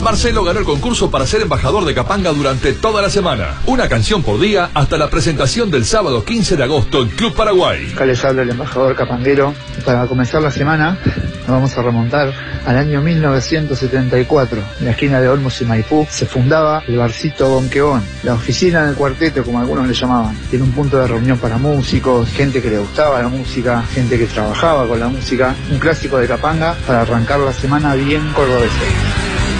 Marcelo ganó el concurso para ser embajador de Capanga durante toda la semana. Una canción por día hasta la presentación del sábado 15 de agosto en Club Paraguay. Acá les habla el embajador capanguero. Para comenzar la semana nos vamos a remontar al año 1974. En la esquina de Olmos y Maipú se fundaba el barcito Bonquebón, la oficina del cuarteto, como algunos le llamaban. Tiene un punto de reunión para músicos, gente que le gustaba la música, gente que trabajaba con la música. Un clásico de Capanga para arrancar la semana bien cordobesa.